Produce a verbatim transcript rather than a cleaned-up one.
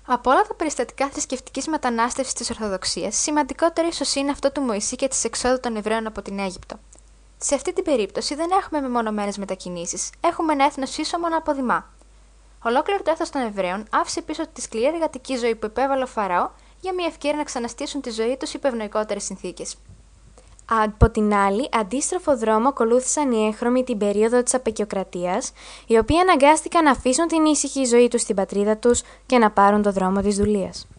Από όλα τα περιστατικά θρησκευτικής μετανάστευσης της Ορθοδοξίας, σημαντικότερο ίσως είναι αυτό του Μωυσή και της εξόδου των Εβραίων από την Αίγυπτο. Σε αυτή την περίπτωση δεν έχουμε μεμονωμένες μετακινήσεις, έχουμε ένα έθνος ίσομο να αποδημά. Ολόκληρο το έθνος των Εβραίων άφησε πίσω τη σκληρή εργατική ζωή που υπέβαλε ο Φαραώ για μια ευκαιρία να ξαναστήσουν τη ζωή τους υπό ευνοϊκότερες συνθήκες. Από την άλλη, αντίστροφο δρόμο ακολούθησαν οι έγχρωμοι την περίοδο της απεικιοκρατίας, οι οποίοι αναγκάστηκαν να αφήσουν την ήσυχη ζωή τους στην πατρίδα τους και να πάρουν το δρόμο της δουλείας.